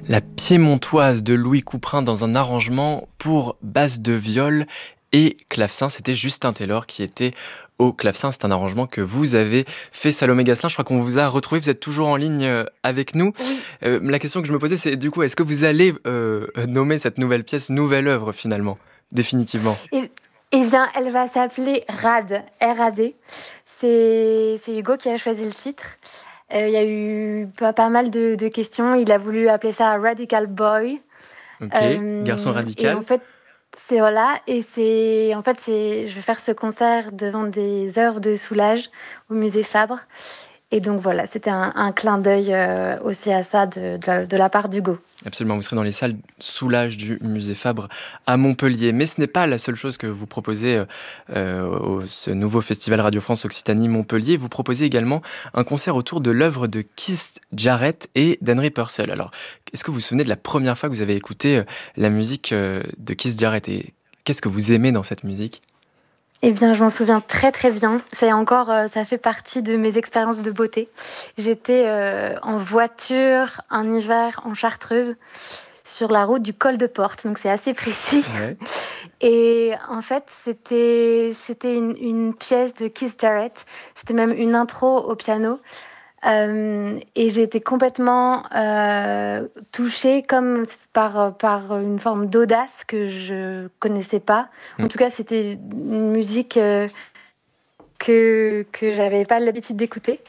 La piémontoise de Louis Couperin dans un arrangement pour basse de viol et clavecin. C'était Justin Taylor qui était au clavecin. C'est un arrangement que vous avez fait, Salomé Gasselin. Je crois qu'on vous a retrouvé. Vous êtes toujours en ligne avec nous. Oui, La question que je me posais, c'est du coup, est-ce que vous allez nommer cette nouvelle pièce, nouvelle œuvre finalement, définitivement? et, et bien, elle va s'appeler RAD, R-A-D. C'est Hugo qui a choisi le titre. Il y a eu pas mal de questions. Il a voulu appeler ça Radical Boy. Ok, garçon Et en radical. fait, je vais faire ce concert devant des œuvres de Soulage au musée Fabre. Et donc voilà, c'était un clin d'œil aussi à ça de la part d'Hugo. Absolument, vous serez dans les salles Soulage du musée Fabre à Montpellier. Mais ce n'est pas la seule chose que vous proposez ce nouveau festival Radio France Occitanie Montpellier. Vous proposez également un concert autour de l'œuvre de Keith Jarrett et d'Henry Purcell. Alors, est-ce que vous vous souvenez de la première fois que vous avez écouté la musique de Keith Jarrett et qu'est-ce que vous aimez dans cette musique? Eh bien, je m'en souviens très très bien. Ça fait partie de mes expériences de beauté. J'étais en voiture un hiver en Chartreuse sur la route du col de Porte, donc c'est assez précis. Ouais. Et en fait, c'était une pièce de Keith Jarrett. C'était même une intro au piano. Et j'ai été complètement touchée comme par une forme d'audace que je connaissais pas. En tout cas, c'était une musique que j'avais pas l'habitude d'écouter.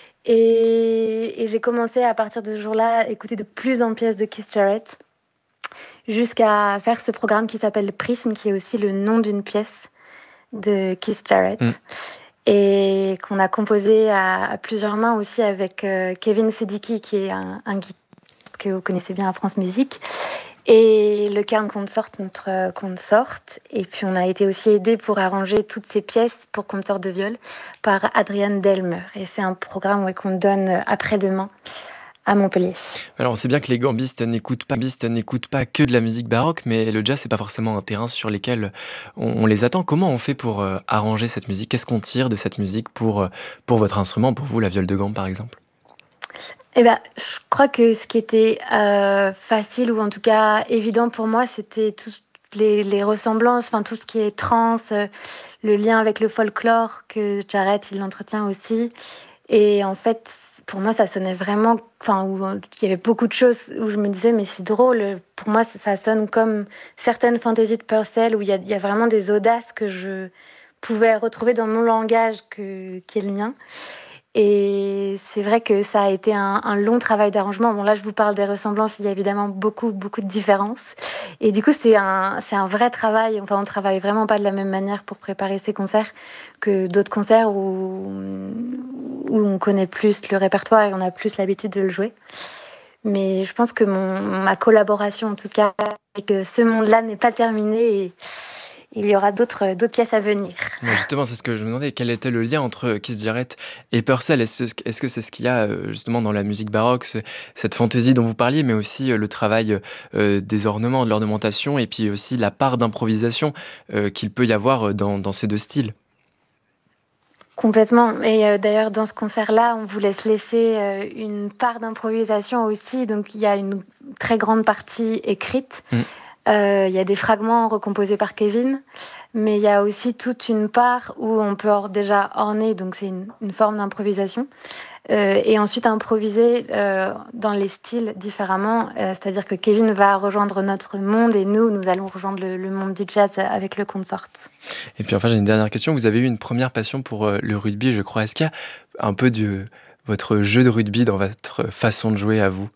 Et j'ai commencé à partir de ce jour-là à écouter de plus en plus de Keith Jarrett jusqu'à faire ce programme qui s'appelle Prism, qui est aussi le nom d'une pièce de Keith Mm. Jarrett et qu'on a composé à plusieurs mains aussi avec Kevin Sedicki, qui est un guitariste que vous connaissez bien à France Musique, et le Kern Consort, notre consort. Et puis on a été aussi aidé pour arranger toutes ces pièces pour consort de viol par Adrienne Delmer. Et c'est un programme qu'on donne après-demain à Montpellier. Alors, on sait bien que les gambistes n'écoutent pas que de la musique baroque, mais le jazz, c'est pas forcément un terrain sur lequel on les attend. Comment on fait pour arranger cette musique? Qu'est-ce qu'on tire de cette musique pour votre instrument, pour vous, la viole de gambe, par exemple? Eh ben, je crois que ce qui était facile ou en tout cas évident pour moi, c'était tous les ressemblances, enfin tout ce qui est trance, le lien avec le folklore que Jarrett il l'entretient aussi. Et en fait, pour moi, ça sonnait vraiment, enfin, il y avait beaucoup de choses où je me disais, mais c'est drôle. Pour moi, ça sonne comme certaines fantaisies de Purcell où il y a vraiment des audaces que je pouvais retrouver dans mon langage qui est le mien. Et c'est vrai que ça a été un long travail d'arrangement. Bon, là, je vous parle des ressemblances, il y a évidemment beaucoup, beaucoup de différences. Et du coup, c'est un vrai travail. Enfin, on travaille vraiment pas de la même manière pour préparer ces concerts que d'autres concerts où on connaît plus le répertoire et on a plus l'habitude de le jouer. Mais je pense que ma collaboration, en tout cas, avec ce monde-là n'est pas terminée et il y aura d'autres pièces à venir. Ouais, justement, c'est ce que je me demandais. Quel était le lien entre Keith Jarrett et Purcell? Est-ce que c'est ce qu'il y a justement dans la musique baroque, cette fantaisie dont vous parliez, mais aussi le travail des ornements, de l'ornementation, et puis aussi la part d'improvisation qu'il peut y avoir dans ces deux styles? Complètement. Et d'ailleurs, dans ce concert-là, on voulait se laisser une part d'improvisation aussi. Donc, il y a une très grande partie écrite. Mm. Il y a des fragments recomposés par Kevin, mais il y a aussi toute une part où on peut déjà orner, donc c'est une forme d'improvisation, et ensuite improviser dans les styles différemment. C'est-à-dire que Kevin va rejoindre notre monde et nous allons rejoindre le monde du jazz avec le consort. Et puis enfin, j'ai une dernière question. Vous avez eu une première passion pour le rugby, je crois. Est-ce qu'il y a un peu de votre jeu de rugby dans votre façon de jouer à vous?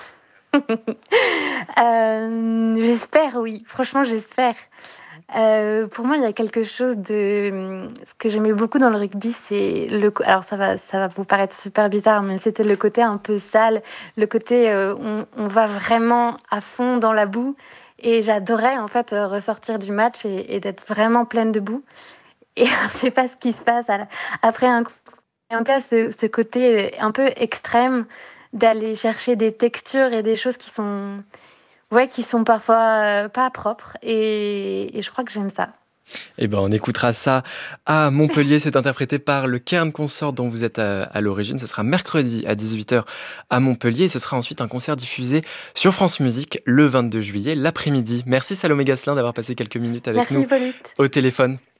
J'espère, oui. Franchement, j'espère. Pour moi, il y a quelque chose de ce que j'aimais beaucoup dans le rugby, c'est alors ça va vous paraître super bizarre, mais c'était le côté un peu sale, le côté on va vraiment à fond dans la boue. Et j'adorais en fait ressortir du match et d'être vraiment pleine de boue. Et c'est pas ce qui se passe après un coup. Et en tout cas, ce côté un peu extrême d'aller chercher des textures et des choses qui sont, ouais, qui sont parfois pas propres. Et je crois que j'aime ça. Eh ben, on écoutera ça à Montpellier. C'est interprété par le Cairn Consort dont vous êtes à l'origine. Ce sera mercredi à 18h à Montpellier. Et ce sera ensuite un concert diffusé sur France Musique le 22 juillet, l'après-midi. Merci Salomé Gasselin d'avoir passé quelques minutes avec Merci nous Hippolyte. au téléphone.